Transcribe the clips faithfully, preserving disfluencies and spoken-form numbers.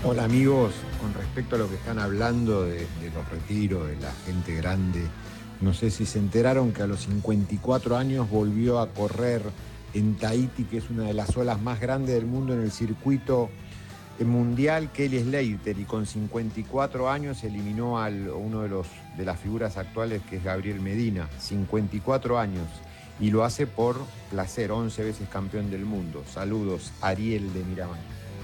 Hola amigos, con respecto a lo que están hablando de, de los retiros, de la gente grande, no sé si se enteraron que a los cincuenta y cuatro años volvió a correr en Tahití, que es una de las olas más grandes del mundo en el circuito mundial, Kelly Slater, y con cincuenta y cuatro años eliminó a uno de, los, de las figuras actuales, que es Gabriel Medina, cincuenta y cuatro años, y lo hace por placer, once veces campeón del mundo. Saludos, Ariel de Miramar.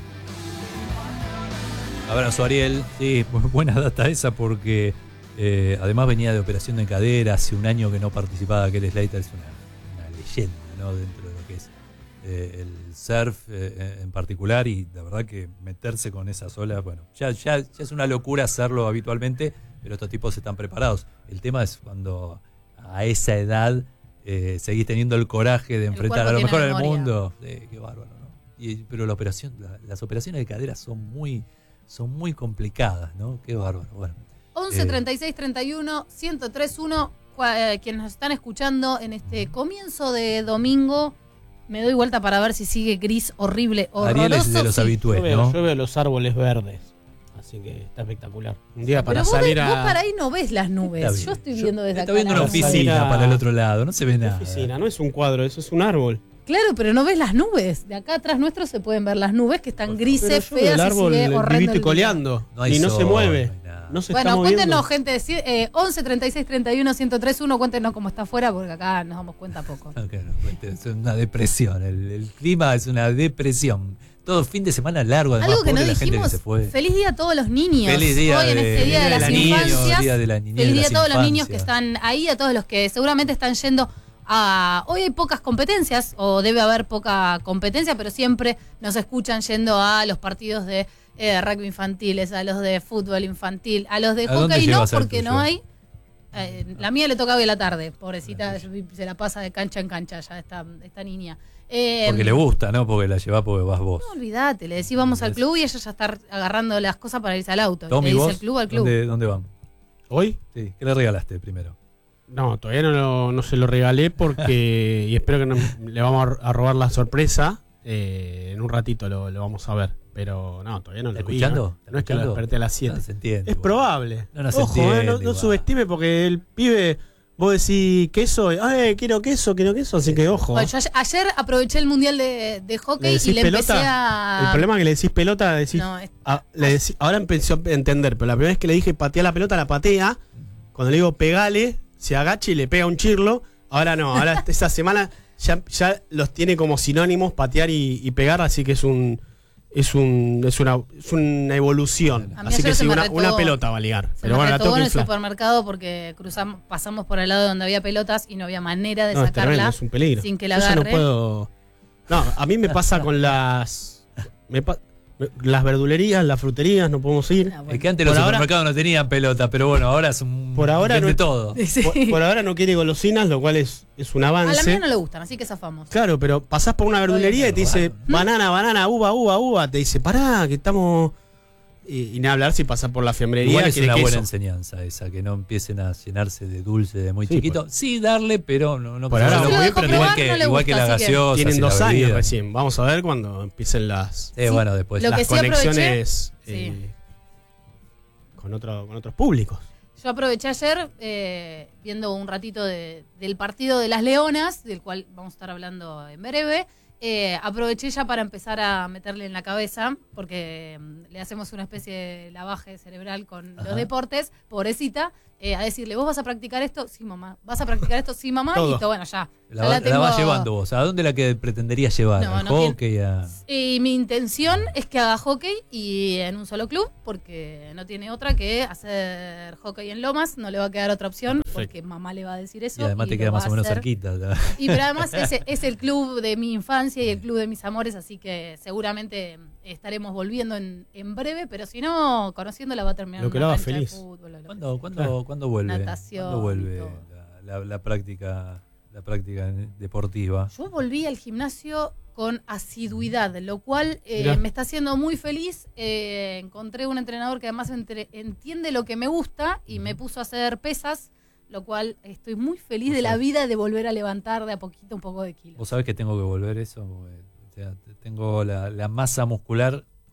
Abrazo, Ariel. Sí, buena data esa porque eh, además venía de operación de cadera, hace un año que no participaba. Kelly Slater es una, una leyenda, ¿no?, dentro de lo que es eh, el surf eh, en particular, y la verdad que meterse con esas olas, bueno, ya, ya, ya es una locura hacerlo habitualmente, pero estos tipos están preparados. El tema es cuando a esa edad eh, seguís teniendo el coraje de enfrentar a lo mejor del mundo. Eh, qué bárbaro, ¿no? Y, pero la operación, la, las operaciones de cadera son muy... son muy complicadas, ¿no? Qué bárbaro. Bueno, once, treinta y seis, treinta y uno, ciento tres, uno. Eh, quienes nos están escuchando en este comienzo de domingo, me doy vuelta para ver si sigue gris, horrible, horroroso. Ariel es de los sí. habitués, yo veo, ¿no? Yo veo los árboles verdes, así que está espectacular. Un día para Pero vos, salir de, a... vos para ahí no ves las nubes. Yo estoy viendo desde Está acá. viendo una oficina a... para el otro lado, no se ve nada. Una oficina, no es un cuadro, eso es un árbol. Claro, pero no ves las nubes. De acá atrás nuestro se pueden ver las nubes que están grises, Pero yo veo feas, el árbol y sigue horrendo vivito y el coleando, No hay y no sol, se mueve. no hay nada. No se Bueno, está moviendo. cuéntenos, gente, eh, once, treinta y seis, treinta y uno, ciento tres, uno, cuéntenos cómo está afuera, porque acá nos damos cuenta poco. Okay, no, es una depresión, el, el clima es una depresión. Todo fin de semana largo, además, Algo que no pobre la gente dijimos, que se fue. feliz día a todos los niños. Feliz día hoy en de- este día de, de las la niña, infancias. día de la niñez, Feliz de día a las todos los niños que infancias. están ahí, a todos los que seguramente están yendo a... Hoy hay pocas competencias, o debe haber poca competencia, pero siempre nos escuchan yendo a los partidos de eh, rugby infantiles, a los de fútbol infantil, a los de ¿A dónde hockey no, llevas al porque tuyo? no hay. Eh, la mía le toca hoy a la tarde, pobrecita, se la pasa de cancha en cancha ya esta, esta niña. Eh, Porque le gusta, ¿no? Porque la llevas porque vas vos. No, olvídate, le decís vamos al club y ella ya está agarrando las cosas para irse al auto. Tommy, le dice ¿vos? el club al club. ¿Dónde, ¿Dónde van? ¿Hoy? Sí, ¿qué le regalaste primero? No, todavía no, lo- no se lo regalé porque... y espero que no, le vamos a, a robar la sorpresa. Eh, en un ratito lo, lo vamos a ver. Pero no, todavía no lo ¿Está vi. escuchando? ¿no? No es que lo ¿Escuchando? desperté a las siete. No se entiende. Es igual. probable. No, no se Ojo, entiende eh, no, no igual. subestime porque el pibe... Vos decís queso, ay, quiero queso, quiero queso, así que ojo. Bueno, yo ayer, ayer aproveché el mundial de, de hockey decís y le pelota? empecé a. El problema es que le decís pelota, decís... No, es- ah, le decí- ahora empezó a entender, pero la primera vez que le dije patea la pelota, la patea. Cuando le digo pegale, se agacha y le pega un chirlo. Ahora no, ahora esta semana ya, ya los tiene como sinónimos patear y, y pegar, así que es un... Es, un, es, una, es una evolución. A mí Así ayer que se sí, me una, retó- una pelota va a ligar. Se Pero me bueno, la retobó tengo en que el inflar. supermercado porque cruzamos, pasamos por al lado donde había pelotas y no había manera de No, es tremendo, sacarla es un peligro. sin que la Yo ya no agarre. puedo... No, a mí me pasa con las... me pa- las verdulerías, las fruterías, no podemos ir. Ah, bueno. Es que antes Por los ahora- supermercados no tenían pelota, pero bueno, ahora son Por ahora vende no- todo. Sí. Por, por ahora no quiere golosinas, lo cual es, es un A la avance. mía no le gustan, así que zafamos. Claro, pero pasás por una verdulería y te dice Bueno. banana, banana, uva, uva, uva. Te dice, pará, que estamos... Y, y ni hablar si pasás por la fiambrería. Igual es quiere una queso. buena enseñanza esa, que no empiecen a llenarse de dulce de muy Sí, chiquito. por- Sí, darle, pero no, no Por que ahora sea no muy voy, bien, pero igual probar que, no le igual que gusta, la así que- gaseosa. Tienen y la dos años bebida. recién. Vamos a ver cuando empiecen las, Eh, Sí. bueno, después. Lo las que sí aproveché- conexiones sí. eh, con, otro, con otros públicos. Yo aproveché ayer eh, viendo un ratito de- del partido de las Leonas, del cual vamos a estar hablando en breve. Eh, aproveché ya para empezar a meterle en la cabeza, porque mm, le hacemos una especie de lavaje cerebral con Ajá. los deportes, pobrecita, eh, a decirle, ¿vos vas a practicar esto? Sí, mamá. ¿Vas a practicar esto? Sí, mamá. Todo. Listo, bueno, ya. La, Ya va- la tengo- vas llevando vos. ¿A dónde la que pretenderías llevar? No, ¿Al no tiene- hockey? A... Y mi intención es que haga hockey y en un solo club, porque no tiene otra que hacer hockey en Lomas, no le va a quedar otra opción, Perfecto. porque mamá le va a decir eso. Y además te lo queda va más a o menos hacer. cerquita. la- Y pero además ese es el club de mi infancia y el club de mis amores, así que seguramente estaremos volviendo en, en breve, pero si no, conociéndola va a terminar Lo que en la una haga cancha de feliz. fútbol o lo que ¿Cuándo, cuándo, Claro. ¿cuándo vuelve? Natación ¿Cuándo y vuelve todo. la, la- la práctica, la práctica deportiva? Yo volví al gimnasio con asiduidad, lo cual eh, Mirá. me está haciendo muy feliz. Eh, encontré un entrenador que además entre- entiende lo que me gusta y me puso a hacer pesas, lo cual estoy muy feliz O de sea- la vida de volver a levantar de a poquito un poco de kilos. ¿Vos sabés que tengo que volver eso? Porque, o sea, te- tengo la, la masa muscular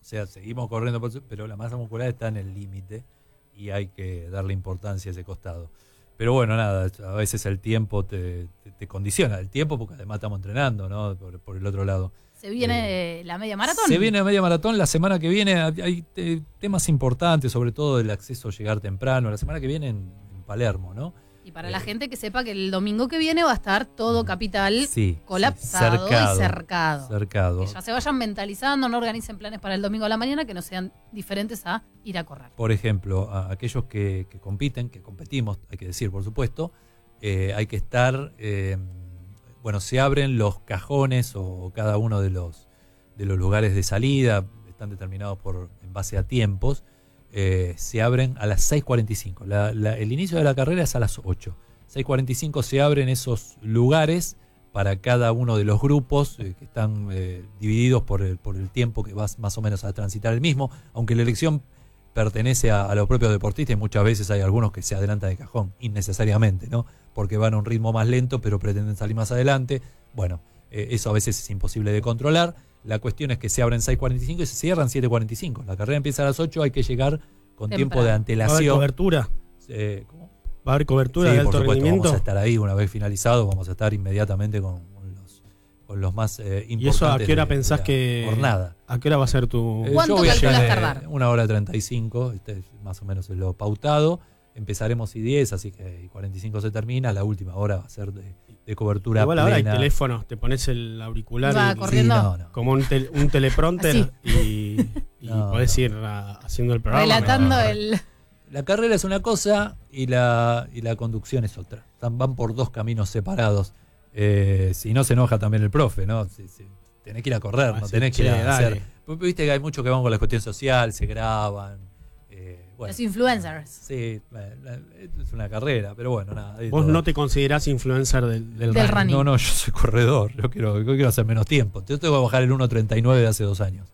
sea, seguimos corriendo, por, pero la masa muscular está en el límite y hay que darle importancia a ese costado. Pero bueno, nada, a veces el tiempo te, te, te condiciona, el tiempo porque además estamos entrenando, ¿no? Por, por el otro lado. Se viene eh, la media maratón. Se viene la media maratón la semana que viene. Hay te, temas importantes, sobre todo el acceso a llegar temprano. La semana que viene en, en Palermo, ¿no? Y para eh, la gente que sepa que el domingo que viene va a estar todo Capital sí, colapsado sí, cercado, y cercado. cercado. Que ya se vayan mentalizando, no organicen planes para el domingo a la mañana que no sean diferentes a ir a correr. Por ejemplo, a aquellos que, que compiten, que competimos, hay que decir, por supuesto, eh, hay que estar... Eh, bueno, se abren los cajones o cada uno de los de los lugares de salida, están determinados por en base a tiempos, eh, se abren a las seis cuarenta y cinco. La, la, el inicio de la carrera es a las ocho. seis cuarenta y cinco se abren esos lugares para cada uno de los grupos eh, que están eh, divididos por el, por el tiempo que vas más o menos a transitar el mismo, aunque la elección pertenece a, a los propios deportistas y muchas veces hay algunos que se adelantan de cajón, innecesariamente, ¿no? Porque van a un ritmo más lento pero pretenden salir más adelante. Bueno, eh, eso a veces es imposible de controlar. La cuestión es que se abren seis cuarenta y cinco y se cierran siete cuarenta y cinco. La carrera empieza a las ocho, hay que llegar con Temprano. tiempo de ¿Va a haber antelación. cobertura? Eh, ¿cómo? ¿Va a haber cobertura Sí, de por alto supuesto, rendimiento? vamos a estar ahí una vez finalizado, vamos a estar inmediatamente con, con los, con los más eh, importantes. ¿Y eso a qué hora de- pensás de la que...? jornada? ¿A qué hora va a ser tu...? Eh, ¿Cuánto yo voy a calculás llegar, eh, tardar? Una hora treinta y cinco, este es más o menos lo pautado. Empezaremos y diez, así que y cuarenta y cinco se termina. La última hora va a ser de, de cobertura Igual ahora hay plena. teléfonos, te pones el auricular Va y- corriendo. Sí, no, no. como un, tel- un teleprompter y, y No, podés no. ir a- haciendo el programa. Relatando no. el... La carrera es una cosa y la, y la conducción es otra. Están- Van por dos caminos separados. Eh, si no se enoja también el profe, ¿no? Si, si, tenés que ir a correr, Ah, no sí, tenés que ir che, a dale. hacer. Viste que hay muchos que van con la cuestión social, se graban. eh, bueno, Los influencers. sí, la- la- es una carrera, pero bueno, nada. hay Vos todo. no te considerás influencer del, del, Del running. running. No, no, yo soy corredor. Yo quiero, yo quiero hacer menos tiempo. Yo tengo que bajar el uno treinta y nueve de hace dos años.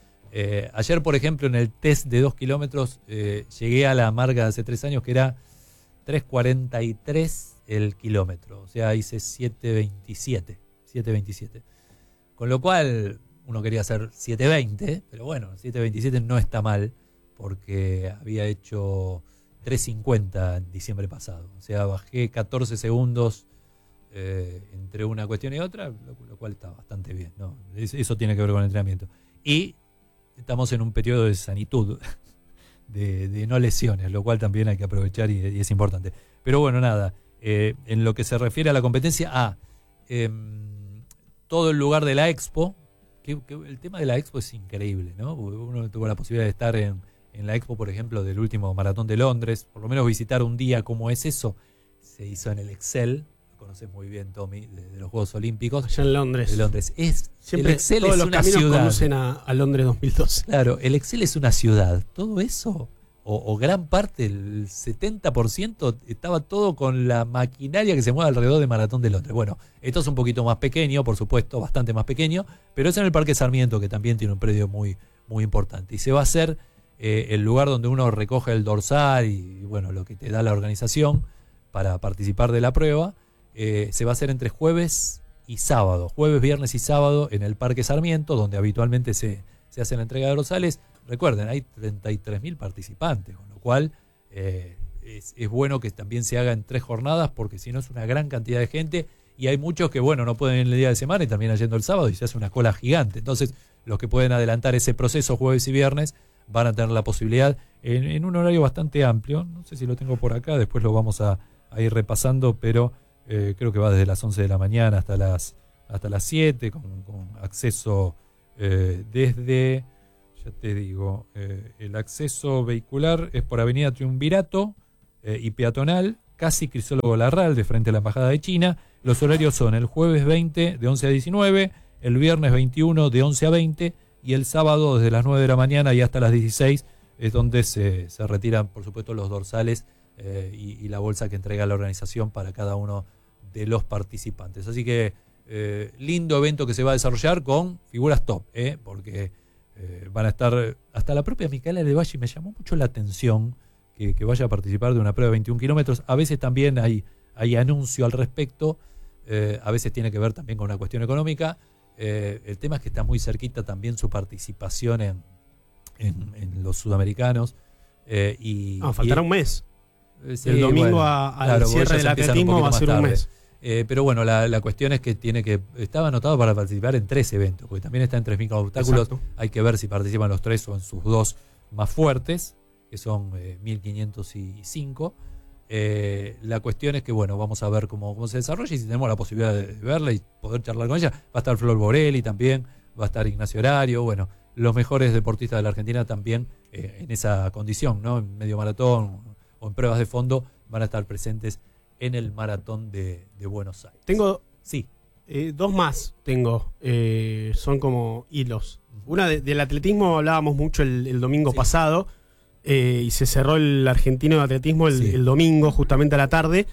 Eh, ayer, por ejemplo, en el test de dos kilómetros, eh, llegué a la marca de hace tres años que era tres cuarenta y tres el kilómetro. O sea, hice siete veintisiete. siete veintisiete. Con lo cual, uno quería hacer siete veinte, pero bueno, siete veintisiete no está mal, porque había hecho tres cincuenta en diciembre pasado. O sea, bajé catorce segundos eh, entre una cuestión y otra, lo, lo cual está bastante bien, ¿no? Es- Eso tiene que ver con el entrenamiento. Y estamos en un periodo de sanitud, de, de no lesiones, lo cual también hay que aprovechar y, y es importante. Pero bueno, nada, eh, en lo que se refiere a la competencia, ah, em, todo el lugar de la expo, que, que el tema de la expo es increíble, ¿no? Uno tuvo la posibilidad de estar en, en la expo, por ejemplo, del último maratón de Londres, por lo menos visitar un día cómo es eso, se hizo en el Excel, lo conoces muy bien, Tommy, de, de los Juegos Olímpicos Allá en Londres. de Londres. Es, Siempre el Excel todos es los una caminos ciudad. conducen a, a Londres dos mil doce. Claro, el Excel es una ciudad. Todo eso, o, o gran parte, el setenta por ciento, estaba todo con la maquinaria que se mueve alrededor de Maratón de Londres. Bueno, esto es un poquito más pequeño, por supuesto, bastante más pequeño, pero es en el Parque Sarmiento, que también tiene un predio muy, muy importante. Y se va a hacer eh, el lugar donde uno recoge el dorsal y, bueno, lo que te da la organización para participar de la prueba. Eh, se va a hacer entre jueves y sábado, jueves, viernes y sábado en el Parque Sarmiento, donde habitualmente se, se hace la entrega de dorsales. Recuerden, hay treinta y tres mil participantes, con lo cual eh, es, es bueno que también se haga en tres jornadas, porque si no es una gran cantidad de gente y hay muchos que, bueno, no pueden ir el día de semana y terminan yendo el sábado y se hace una cola gigante. Entonces, los que pueden adelantar ese proceso jueves y viernes van a tener la posibilidad en, en un horario bastante amplio. No sé si lo tengo por acá, después lo vamos a, a ir repasando, pero eh, creo que va desde las once de la mañana hasta las, hasta las siete, con, con acceso eh, desde... Ya te digo, eh, el acceso vehicular es por Avenida Triunvirato eh, y peatonal, casi Crisólogo Larral, de frente a la Embajada de China. Los horarios son el jueves veinte de once a diecinueve, el viernes veintiuno de once a veinte y el sábado desde las nueve de la mañana y hasta las dieciséis es donde se, se retiran, por supuesto, los dorsales eh, y, y la bolsa que entrega la organización para cada uno de los participantes. Así que eh, lindo evento que se va a desarrollar con figuras top, eh, porque... Eh, van a estar, hasta la propia Micaela de Valle me llamó mucho la atención que, que vaya a participar de una prueba de veintiún kilómetros. A veces también hay, hay anuncio al respecto, eh, a veces tiene que ver también con una cuestión económica. Eh, el tema es que está muy cerquita también su participación en, en, en los sudamericanos. Eh, y, No, faltará y, un mes. eh, sí, el domingo bueno, a- al claro, cierre ellos del empiezan atletismo poquito va a más ser un tarde. mes. Eh, pero bueno, la, la cuestión es que tiene que estaba anotado para participar en tres eventos, porque también está en tres mil obstáculos. Exacto. Hay que ver si participan los tres o en sus dos más fuertes, que son eh, mil quinientos y cinco. Eh, la cuestión es que, bueno, vamos a ver cómo, cómo se desarrolla y si tenemos la posibilidad de verla y poder charlar con ella. Va a estar Flor Borelli también, va a estar Ignacio Horario, bueno, los mejores deportistas de la Argentina también eh, en esa condición, ¿no? En medio maratón o en pruebas de fondo van a estar presentes en el maratón de, de Buenos Aires. Tengo Sí, eh, dos más, tengo. Eh, son como hilos. Una de- del atletismo hablábamos mucho el, el domingo Sí. pasado. eh, y se cerró el argentino de atletismo el, Sí. el domingo, justamente a la tarde.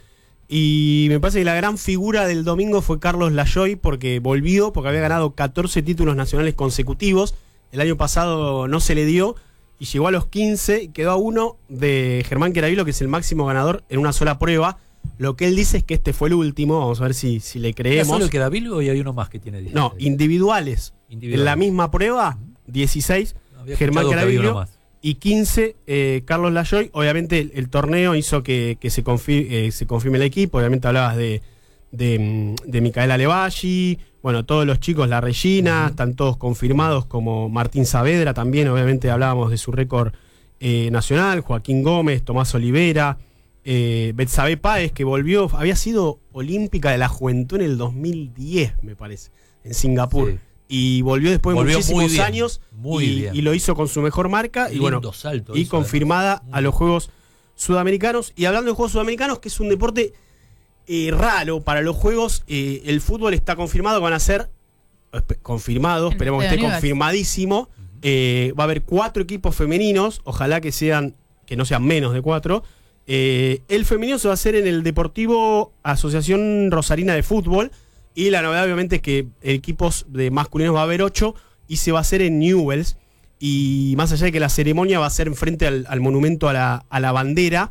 Y me parece que la gran figura del domingo fue Carlos Lajoy, porque volvió, porque había ganado catorce títulos nacionales consecutivos. El año pasado no se le dio y llegó a los quince y quedó a uno de Germán Queravilo, que es el máximo ganador en una sola prueba. Lo que él dice es que este fue el último. Vamos a ver si, si le ¿era creemos. solo queda Bilbo y hay uno más que tiene diez? No, individuales. Individual. En la misma prueba, dieciséis, Había Germán escuchado que había uno Queravilo más. y quince, eh, Carlos Lajoy. Obviamente el, el torneo hizo que, que se, confi- eh, se confirme el equipo. Obviamente hablabas de, de, mm, de Micaela Levalli. Bueno, todos los chicos, la Regina, Uh-huh. están todos confirmados, como Martín Saavedra también. Obviamente hablábamos de su récord eh, nacional. Joaquín Gómez, Tomás Olivera, eh, Betsabe Páez, que volvió, había sido olímpica de la juventud en el dos mil diez, me parece, en Singapur. Sí. Y volvió después de Volvió muy muchísimos bien, años muy y, bien. y lo hizo con su mejor marca. Y bueno, Lindo salto y hizo, confirmada además. a los Juegos Sudamericanos. Y hablando de Juegos Sudamericanos, que es un deporte eh, raro para los Juegos, eh, el fútbol está confirmado que van a ser espe- confirmados, En esperemos que este esté universo. confirmadísimo. Eh, va a haber cuatro equipos femeninos, ojalá que sean que no sean menos de cuatro. Eh, el femenino se va a hacer en el Deportivo Asociación Rosarina de Fútbol. Y la novedad, obviamente, es que equipos de masculinos va a haber ocho y se va a hacer en Newell's. Y más allá de que la ceremonia va a ser enfrente al, al monumento a la, a la bandera.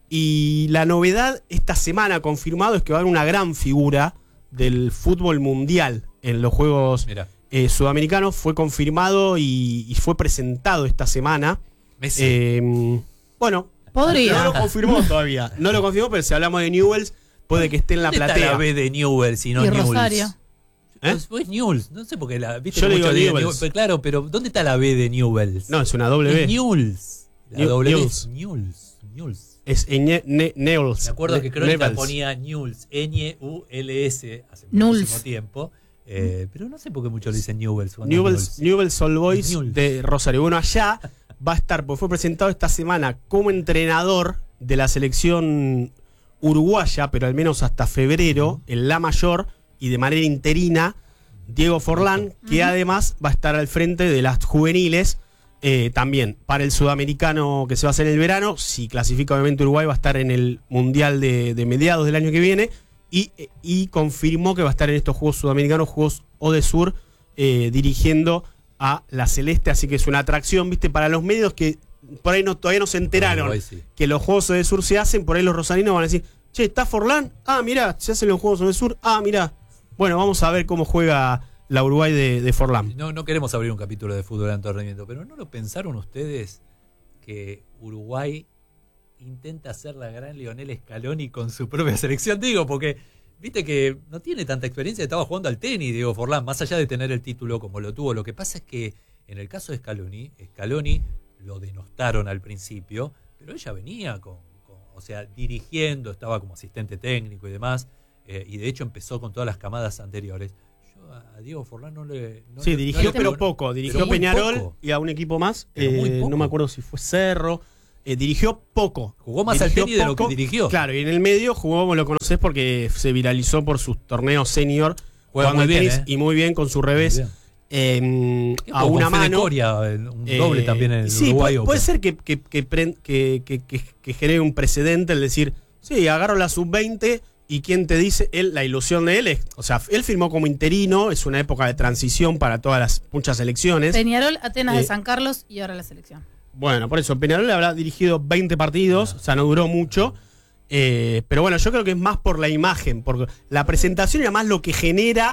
Y la novedad esta semana confirmado es que va a haber una gran figura del fútbol mundial en los Juegos Mira, eh, Sudamericanos. Fue confirmado y, y fue presentado esta semana. Messi. Eh, bueno, Podría. no lo confirmó todavía. No lo confirmó, pero si hablamos de Newell's, puede que esté en la ¿Dónde está platea. la B de Newell's y no Y Newell's? Rosario. ¿Eh? Pues, pues Newell's, no sé por qué la viste Yo le mucho digo de Newell's. Newell's, pero claro, pero ¿dónde está la B de Newell's? No, es una doble Es B. Newell's. La New- doble B Newell's. es Newell's. Newell's. Es Eñe- Ne- Newell's. Me acuerdo que Crónica Newell's. ponía Newell's, N U L S, hace Newell's. muchísimo tiempo. Eh, pero no sé por qué muchos le dicen Newell's. cuando es Newell's, Newell's Old Boys Newell's. de Rosario. Bueno, allá va a estar, porque fue presentado esta semana como entrenador de la selección uruguaya, pero al menos hasta febrero, en la mayor y de manera interina, Diego Forlán, que además va a estar al frente de las juveniles. Eh, también para el sudamericano que se va a hacer en el verano, si clasifica obviamente Uruguay, va a estar en el mundial de, de mediados del año que viene. Y, y confirmó que va a estar en estos Juegos Sudamericanos, Juegos Odesur, eh, dirigiendo a la Celeste. Así que es una atracción, viste, para los medios que por ahí no, todavía no se enteraron Uruguay, sí. que los Juegos Odesur se hacen. Por ahí los rosarinos van a decir, che, ¿está Forlán? Ah, mirá, se hacen los Juegos Odesur. Ah, mirá. Bueno, vamos a ver cómo juega la Uruguay de, de Forlán. No, no queremos abrir un capítulo de fútbol de alto rendimiento, pero ¿no lo pensaron ustedes que Uruguay intenta hacer la gran Lionel Scaloni con su propia selección? Digo, porque viste que no tiene tanta experiencia, estaba jugando al tenis, Diego Forlán, más allá de tener el título como lo tuvo. Lo que pasa es que en el caso de Scaloni, Scaloni lo denostaron al principio, pero ella venía con, con o sea, dirigiendo, estaba como asistente técnico y demás, eh, y de hecho empezó con todas las camadas anteriores. Yo a Diego Forlán no le... No Sí, le- dirigió no le- pero no- poco. Dirigió pero muy Peñarol poco. y a un equipo más. Pero muy eh, poco. no me acuerdo si fue Cerro. Eh, dirigió poco. Jugó más al Dirigió tenis de lo que poco. dirigió. Claro, y en el medio jugó, vos lo conocés porque se viralizó por sus torneos senior. Juega jugando muy al bien, tenis ¿eh? y muy bien con su revés. Muy bien. eh, ¿Qué a jugó una con Fede mano. Coria, un Eh, doble también en el sí, Uruguay. puede, o puede qué? ser que, que, que, pren- que, que, que, que genere un precedente el decir, sí, agarro la sub veinte y quién te dice, él, la ilusión de él es, o sea, él firmó como interino, es una época de transición para todas las muchas elecciones. Peñarol, Atenas Eh, de San Carlos y ahora la selección. Bueno, por eso, Peñarol le habrá dirigido veinte partidos, o sea, no duró mucho. Eh, pero bueno, yo creo que es más por la imagen, porque la presentación y además lo que genera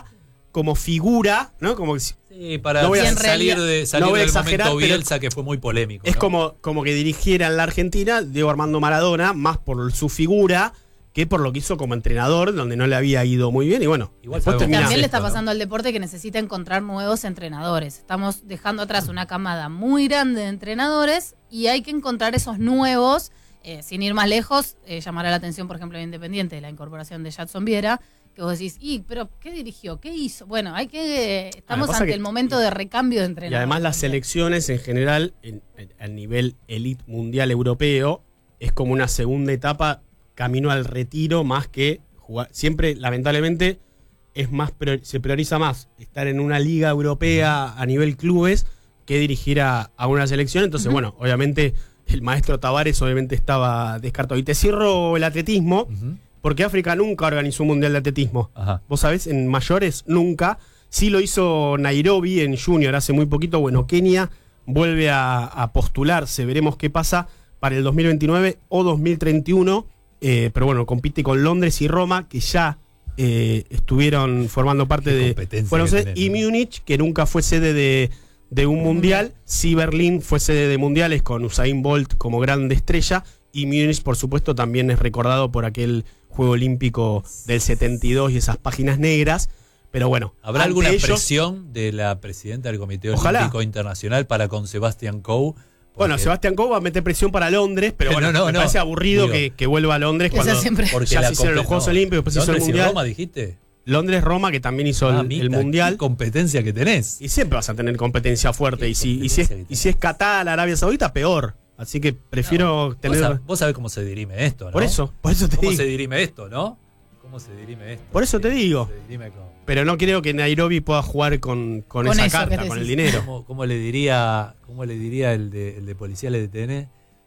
como figura, ¿no? Como que, Sí, para no voy a- salir, de, salir no voy a del exagerar, momento pero Bielsa, que fue muy polémico. es ¿no? como, como que dirigiera en la Argentina Diego Armando Maradona, más por su figura que por lo que hizo como entrenador, donde no le había ido muy bien. Y bueno, Igual después sabemos termina. También le esto, está ¿no? pasando al deporte que necesita encontrar nuevos entrenadores. Estamos dejando atrás una camada muy grande de entrenadores y hay que encontrar esos nuevos, eh, sin ir más lejos, eh, llamará la atención, por ejemplo, de Independiente, la incorporación de Jadson Viera, que vos decís, ¿y pero qué dirigió? ¿Qué hizo? Bueno, hay que, eh, estamos pasa ante que- el momento de recambio de Y entrenadores. además las también. selecciones en general, en- en- a nivel elite mundial europeo, es como una segunda etapa camino al retiro más que jugar. Siempre, lamentablemente, es más prior- se prioriza más estar en una liga europea a nivel clubes que dirigir a, a una selección. Entonces, Ujú. bueno, obviamente el maestro Tavares obviamente estaba descartado. Y te cierro el atletismo, Ujú. porque África nunca organizó un mundial de atletismo. Ajá. Vos sabés, en mayores nunca. Sí lo hizo Nairobi en junior hace muy poquito. Bueno, Kenia vuelve a, a postularse. Veremos qué pasa para el dos mil veintinueve o dos mil treinta y uno. Eh, pero bueno, compite con Londres y Roma, que ya eh, estuvieron formando parte Qué de... competencia Fueron que sede- tenés, y ¿no? Múnich, que nunca fue sede de, de un mundial. Sí, Berlín fue sede de mundiales con Usain Bolt como grande estrella. Y Múnich, por supuesto, también es recordado por aquel Juego Olímpico del setenta y dos y esas páginas negras. Pero bueno, ¿Habrá ante alguna ellos- presión de la presidenta del Comité Ojalá. Olímpico Internacional para con Sebastian Coe? Bueno, Porque- Sebastián Coe va a meter presión para Londres, pero No, bueno, no, me no. parece aburrido Digo, que, que vuelva a Londres Que cuando sea siempre- porque ya la se hicieron los compe- Juegos no, Olímpicos, después se hizo el Londres y Mundial. Roma, dijiste. Londres-Roma, que también hizo el, Mamita, el Mundial. qué competencia que tenés. Y siempre vas a tener competencia fuerte. Qué Y si, y, si es, competencia que y si es Qatar, Arabia Saudita, peor. Así que prefiero Vos, tener... sab- vos sabés cómo se dirime esto, ¿no? Por eso, por eso te ¿Cómo digo. se dirime esto, no? ¿Cómo se dirime esto? Por eso te Se- digo. se dirime con- Pero no creo que Nairobi pueda jugar con, con, Con esa eso que carta, te con el decís. dinero. ¿Cómo, cómo le diría, cómo le diría el de, el de policía L T N?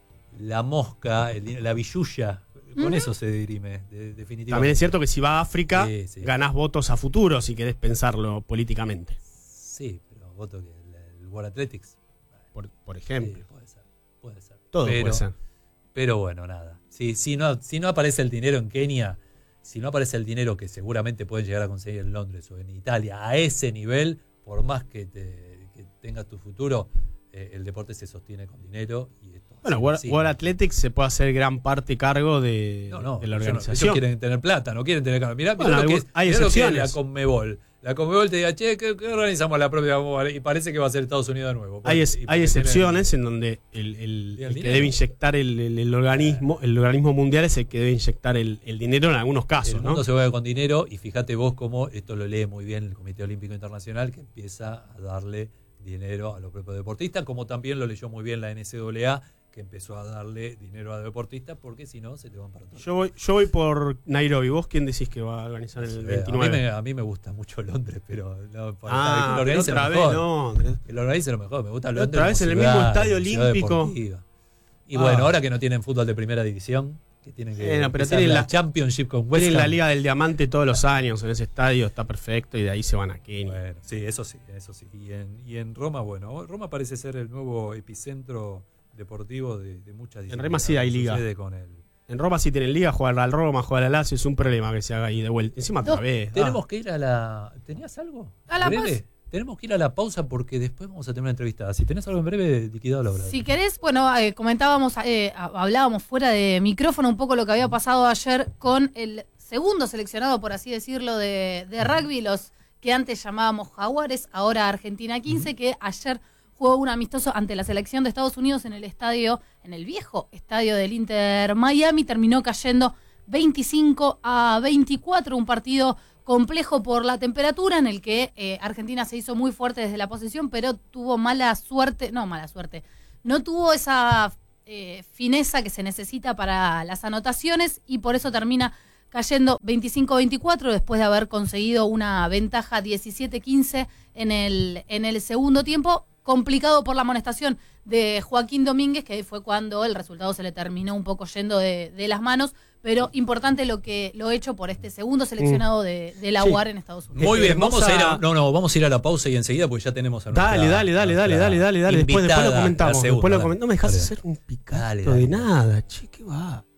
La mosca, el di- la billulla. Con Ujú. eso se dirime, de- definitivamente. También es cierto que si va a África, Sí, sí. ganás votos a futuro si querés pensarlo políticamente. Sí, pero voto que el, el World Athletics. Por, por Sí, ejemplo. puede ser. Puede ser. Todo pero, puede ser. Pero bueno, nada. Si, si, no, si no aparece el dinero en Kenia, si no aparece el dinero que seguramente pueden llegar a conseguir en Londres o en Italia a ese nivel, por más que, te, que tengas tu futuro, eh, el deporte se sostiene con dinero. Y esto Bueno, así, World, así, World ¿no? Athletics se puede hacer gran parte cargo de, No, no, de la ellos no- organización. ellos quieren tener plata, no quieren tener cargo. Mirá, mirá Bueno, lo que hay- es, hay mirá lo que es la excepciones. Conmebol. La Conmebol te diga, che, ¿qué, qué organizamos la propia Conmebol? Y parece que va a ser Estados Unidos de nuevo. Hay, es- Y hay porque excepciones tienen- en donde el, el- Tiene el el que dinero. debe inyectar el, el- el organismo, el organismo mundial es el que debe inyectar el, el dinero en algunos casos, El mundo ¿no? se juega con dinero y fíjate vos cómo esto lo lee muy bien el Comité Olímpico Internacional, que empieza a darle dinero a los propios deportistas, como también lo leyó muy bien la N C A A, que empezó a darle dinero a los deportistas, porque si no se te van para todos. Yo voy, yo voy por Nairobi. ¿Vos quién decís que va a organizar el a, mí veintinueve? me, a mí me gusta mucho Londres, pero no, para Ah, que lo pero organice otra lo vez mejor. no, Andrés. Que lo organice lo mejor. Me gusta Otra Londres. vez como en el mismo ciudad, estadio como ciudad olímpico. deportiva. Y Ah. bueno, ahora que no tienen fútbol de primera división, que tienen que Bueno, pero empezar tienen la, la- Championship con West Tienen la Ham. Liga del Diamante todos los años en ese estadio, está perfecto, y de ahí se van a Kenia. Bueno, sí, eso sí, eso sí. Y en, y en Roma, bueno, Roma parece ser el nuevo epicentro deportivo de, de muchas disciplinas. Roma sí hay Como liga. sucede con el- En Roma sí tienen liga, jugar al Roma, jugar al Lazio, es un problema que se haga ahí de vuelta. Encima otra No, vez. Tenemos ah. que ir a la... ¿Tenías algo? A la ¿Breve? pausa. Tenemos que ir a la pausa porque después vamos a tener una entrevista. Si tenés algo en breve, liquidado la obra. Si querés, bueno, eh, comentábamos, eh, hablábamos fuera de micrófono un poco lo que había pasado ayer con el segundo seleccionado, por así decirlo, de, de rugby, los que antes llamábamos Jaguares, ahora Argentina quince, que ayer jugó un amistoso ante la selección de Estados Unidos en el estadio, en el viejo estadio del Inter Miami, terminó cayendo veinticinco a veinticuatro, un partido complejo por la temperatura en el que eh, Argentina se hizo muy fuerte desde la posesión, pero tuvo mala suerte, no mala suerte, no tuvo esa eh, fineza que se necesita para las anotaciones y por eso termina cayendo veinticinco a veinticuatro después de haber conseguido una ventaja diecisiete quince en el, en el segundo tiempo, complicado por la amonestación de Joaquín Domínguez, que fue cuando el resultado se le terminó un poco yendo de, de las manos, pero importante lo que lo hecho por este segundo seleccionado de, de la Sí. U A R en Estados Unidos. Muy bien, vamos a ir a, a- no, no, vamos a ir a la pausa y enseguida porque ya tenemos a nuestra, Dale, dale, dale, dale, nuestra dale, dale, dale. Después, después lo invitada, comentamos. la segunda, Después lo dale. comentamos. No me dejas Dale, hacer un picante Dale, dale. de nada, che, ¿qué va?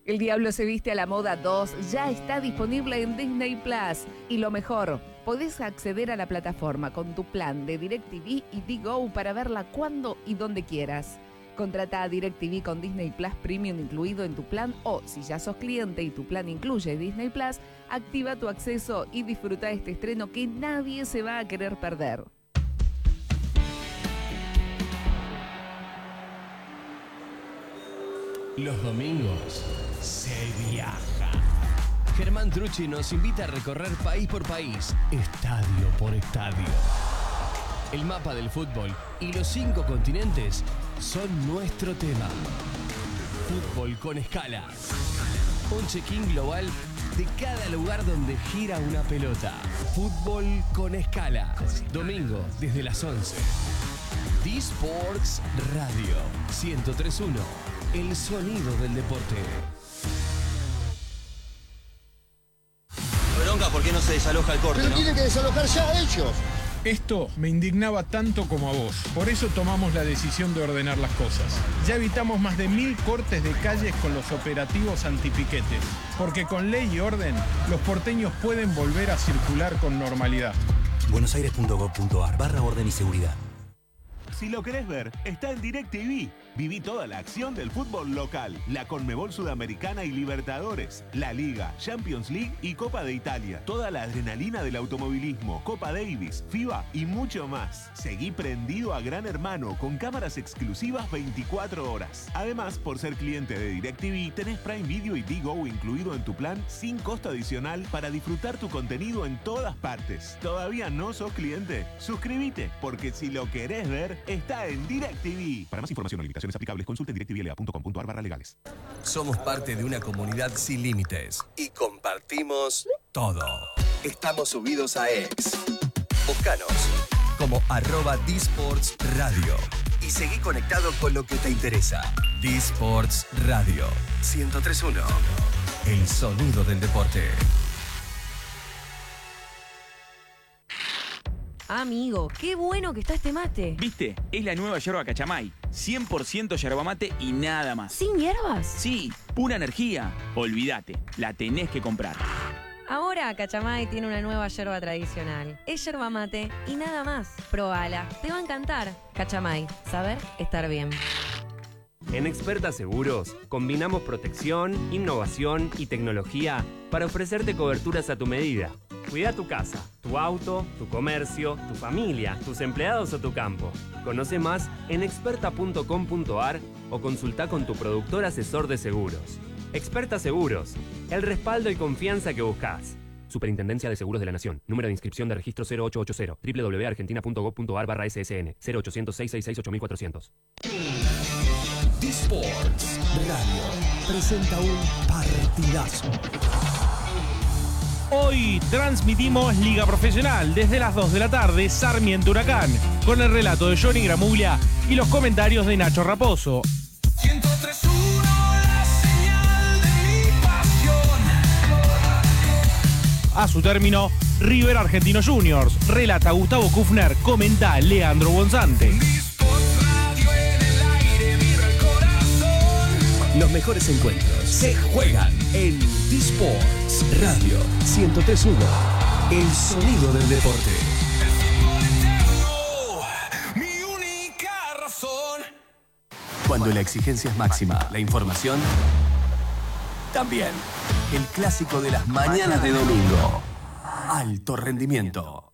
El Diablo se viste a la moda dos ya está disponible en Disney Plus. Y lo mejor, podés acceder a la plataforma con tu plan de DirecTV y Digo para verla cuando y donde quieras. Contrata a DirecTV con Disney Plus Premium incluido en tu plan o, si ya sos cliente y tu plan incluye Disney Plus, activa tu acceso y disfruta este estreno que nadie se va a querer perder. Los domingos se viaja. Germán Trucci nos invita a recorrer país por país, estadio por estadio. El mapa del fútbol y los cinco continentes son nuestro tema. Fútbol con escala. Un check-in global de cada lugar donde gira una pelota. Fútbol con escala. Domingo desde las once. D-Sports Radio ciento tres punto uno. El sonido del deporte. Bronca, ¿por qué no se desaloja el corte? Pero ¿no? tiene que desalojar ya ellos. Esto me indignaba tanto como a vos. Por eso tomamos la decisión de ordenar las cosas. Ya evitamos más de mil cortes de calles con los operativos antipiquetes. Porque con ley y orden, los porteños pueden volver a circular con normalidad. buenosaires punto gov punto ar barra orden y seguridad. Si lo querés ver, está en DirecTV. Viví toda la acción del fútbol local, la Conmebol Sudamericana y Libertadores, la Liga, Champions League y Copa de Italia. Toda la adrenalina del automovilismo, Copa Davis, FIBA y mucho más. Seguí prendido a Gran Hermano con cámaras exclusivas veinticuatro horas. Además, por ser cliente de DirecTV, tenés Prime Video y Digo incluido en tu plan sin costo adicional para disfrutar tu contenido en todas partes. ¿Todavía no sos cliente? Suscríbete, porque si lo querés ver, está en DirecTV. Para más información o limitaciones aplicables, consulte en directv l a punto com punto ar barra legales. Somos parte de una comunidad sin límites y compartimos todo. Estamos subidos a X. Búscanos como arroba D-Sports Radio y seguí conectado con lo que te interesa. D-Sports Radio ciento tres punto uno. El sonido del deporte. Amigo, qué bueno que está este mate. ¿Viste? Es la nueva yerba Cachamay. cien por ciento yerba mate y nada más. ¿Sin hierbas? Sí, pura energía. Olvídate, la tenés que comprar. Ahora Cachamay tiene una nueva yerba tradicional. Es yerba mate y nada más. Probala, te va a encantar. Cachamay, saber estar bien. En Experta Seguros combinamos protección, innovación y tecnología para ofrecerte coberturas a tu medida. Cuida tu casa, tu auto, tu comercio, tu familia, tus empleados o tu campo. Conoce más en experta punto com punto ar o consulta con tu productor asesor de seguros. Experta Seguros, el respaldo y confianza que buscas. Superintendencia de Seguros de la Nación. Número de inscripción de registro cero ocho ocho cero. doble u doble u doble u punto argentina punto gov punto ar barra S S N. cero ochocientos, seiscientos sesenta y seis, ocho cuatrocientos. D-Sports Radio presenta un partidazo. Hoy transmitimos Liga Profesional desde las dos de la tarde, Sarmiento Huracán, con el relato de Johnny Gramuglia y los comentarios de Nacho Raposo. ciento tres punto uno, la señal de mi pasión. A su término, River Argentino Juniors, relata Gustavo Kufner, comenta Leandro Bonzante. Los mejores encuentros se juegan en D-Sports Radio ciento tres punto uno. El sonido del deporte. Mi única razón. Cuando la exigencia es máxima, la información también. El clásico de las mañanas de domingo. Alto rendimiento.